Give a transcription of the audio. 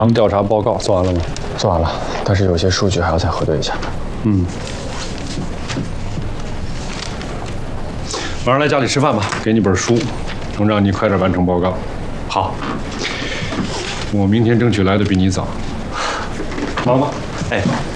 调查报告做完了吗？ 做完了，但是有些数据还要再核对一下。 嗯。晚上来家里吃饭吧，给你本书，能让你快点完成报告。 好。 我明天争取来的比你早。忙吧。 哎。